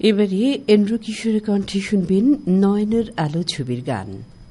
এবারে এন্দ্র কিশোরের কণ্ঠে শুনবেন নয়নের আলো ছবির গান।